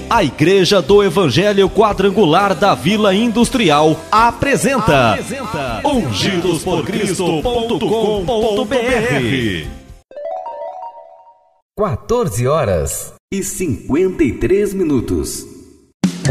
A Igreja do Evangelho Quadrangular da Vila Industrial apresenta ungidosporcristo.com.br. 14h53.